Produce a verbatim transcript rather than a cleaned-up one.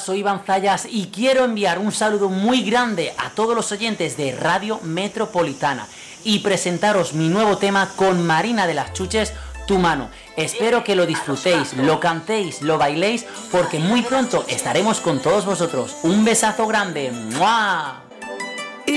soy Iván Zayas y quiero enviar un saludo muy grande a todos los oyentes de Radio Metropolitana y presentaros mi nuevo tema con Marina de las Chuches, Tu Mano. Espero que lo disfrutéis, lo cantéis, lo bailéis, porque muy pronto estaremos con todos vosotros. Un besazo grande. ¡Mua!